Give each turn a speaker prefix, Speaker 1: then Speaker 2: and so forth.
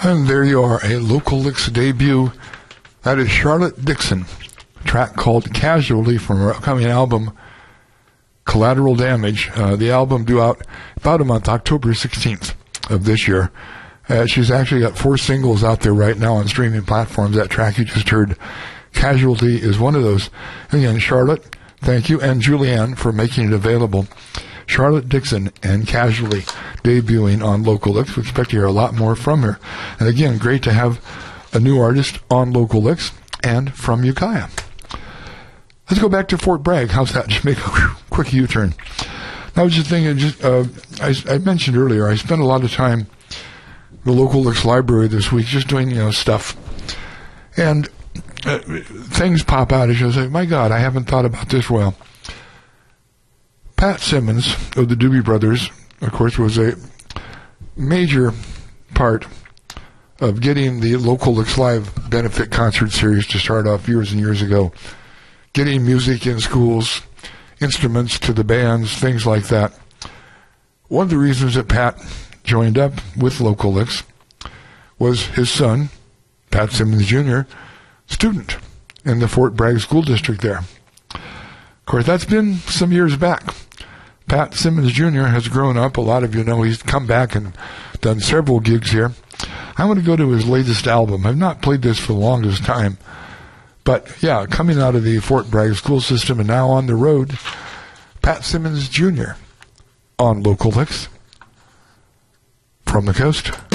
Speaker 1: And there you are, a Local Licks debut. That is Charlotte Dixon, a track called Casualty from her upcoming album, Collateral Damage. The album due out about a month, October 16th of this year. She's actually got 4 singles out there right now on streaming platforms. That track you just heard, Casualty, is one of those. Again, Charlotte, thank you, and Julianne for making it available. Charlotte Dixon and Casualty debuting on Local Licks. We expect to hear a lot more from her. And again, great to have a new artist on Local Licks and from Ukiah. Let's go back to Fort Bragg. How's that? Just make a quick U-turn. I was just thinking, I mentioned earlier, I spent a lot of time in the Local Licks library this week just doing, stuff. And things pop out as you say, my God, I haven't thought about this well. Pat Simmons of the Doobie Brothers, of course, was a major part of getting the Local Licks Live benefit concert series to start off years and years ago. Getting music in schools, instruments to the bands, things like that. One of the reasons that Pat joined up with Local Licks was his son, Pat Simmons Jr., student in the Fort Bragg School District there. Of course, that's been some years back. Pat Simmons Jr. has grown up. A lot of you know he's come back and done several gigs here. I want to go to his latest album. I've not played this for the longest time. But, yeah, coming out of the Fort Bragg school system and now on the road, Pat Simmons Jr. on Local Licks from the coast.